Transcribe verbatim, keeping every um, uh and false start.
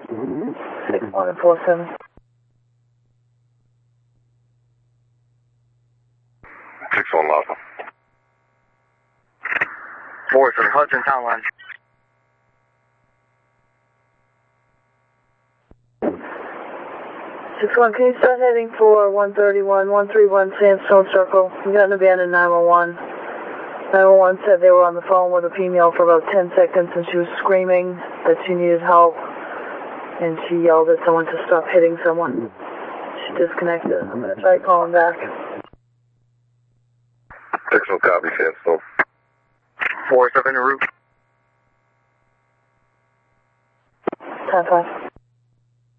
six one four seven. six one Lawson. four seven, Hudson Town Line. six one, can you start heading for one thirty-one, one thirty-one Sandstone Circle? We got an abandoned nine one one. nine one one said they were on the phone with a female for about ten seconds and she was screaming that she needed help. And she yelled at someone to stop hitting someone. She disconnected. I'm going to try calling back. six one copy, Sandstone. four seven en route. ten five.